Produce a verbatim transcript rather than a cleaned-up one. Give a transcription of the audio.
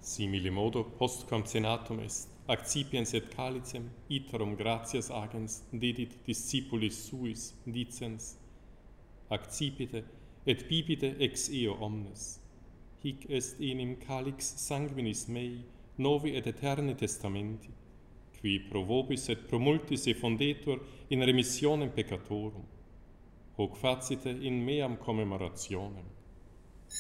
Simile modo post quam cenatum est, accipiens et calicem, iterum gratias agens dedit discipulis suis, dicens, accipite et bibite ex eo omnes. Hic est enim calix sanguinis mei, novi et eterni testamenti, qui pro vobis et pro multis effundetur in remissionem peccatorum. Hoc facite in meam commemorationem.